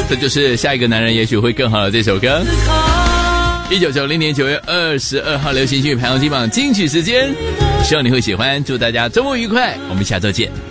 这就是下一个男人也许会更好的这首歌。1990年9月22号流行曲排行金榜金曲时间，希望你会喜欢，祝大家周末愉快，我们下周见。